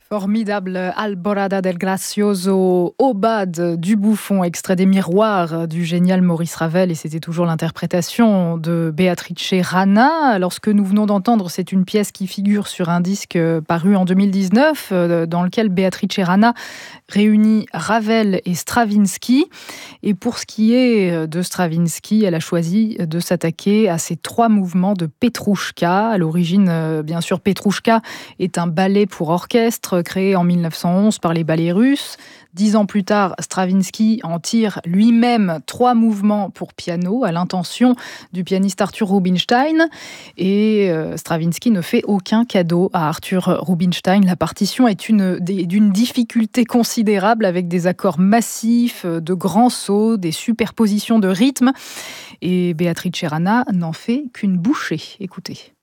Formidable Alborada del Gracioso, Aubade du Bouffon, extrait des Miroirs du génial Maurice Ravel, et c'était toujours l'interprétation de Beatrice Rana. Alors ce que nous venons d'entendre, c'est une pièce qui figure sur un disque paru en 2019, dans lequel Beatrice Rana réunit Ravel et Stravinsky. Et pour ce qui est de Stravinsky, elle a choisi de s'attaquer à ces 3 mouvements de Petrouchka. À l'origine, bien sûr, Petrouchka est un ballet pour orchestre créé en 1911 par les ballets russes. 10 ans plus tard, Stravinsky en tire lui-même 3 mouvements pour piano à l'intention du pianiste Arthur Rubinstein. Et Stravinsky ne fait aucun cadeau à Arthur Rubinstein. La partition est d'une difficulté considérable, avec des accords massifs, de grands sauts, des superpositions de rythmes. Et Beatrice Rana n'en fait qu'une bouchée. Écoutez.